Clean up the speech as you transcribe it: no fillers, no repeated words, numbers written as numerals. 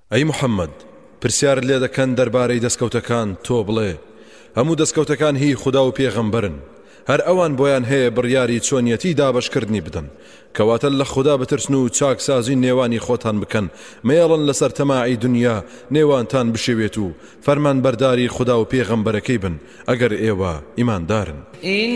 ئەی محەممەد پرسیار لێ دەکەن دەربارەی دەستکەوتەکان تۆ بڵێ هەموو دەستکەوتەکان هی خوددا و پێغەمبەرن هەر ئەوان بۆیان هەیە بڕیاری چۆنیەتی دابەشکردنی بدەن کەواتە لە خوددا بترسن و چاکسازی نێوانی خۆتان بکەن مێڵن لەسەر تەماعی دنیا نێوانتان بشێوێت و فەرمان بەرداری خوددا و پێغەمبەرەکەی بن ئەگەر ئێوە ئیماندارن